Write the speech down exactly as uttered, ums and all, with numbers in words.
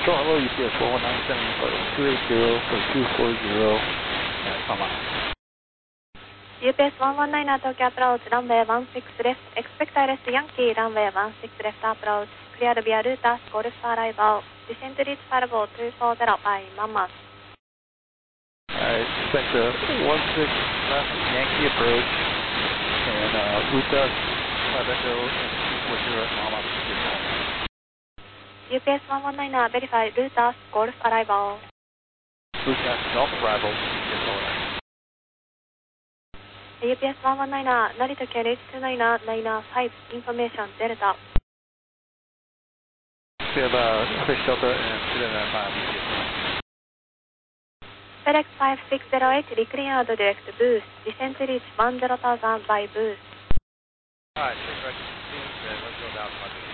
So hello, U P S one one nine seven for two eight zero for two four zero. Yeah, come on. U P S one one nine 東京アプローチ、ランウェイone sixレフト、expect ILS Yankee、ランウェイone sixレフトアプローチ、cleared via Rutas, Golf Arrival, descent reach Fargo two four zero by Mammoth. I expect a one six left Yankee approach, and uh, Rutas, five Echo, and two four zero at Mammoth. U P S one one nine verify Rutas, Golf Arrival. Rutas, Golf Arrival, U P S one one nine, Narita K H two nine nine five, information Delta. We have uh, Fish Delta and two nine five U P S. FedEx five six zero eight, recleared direct boost, descent reach one zero thousand by boost. Alright, so correct, let's go down.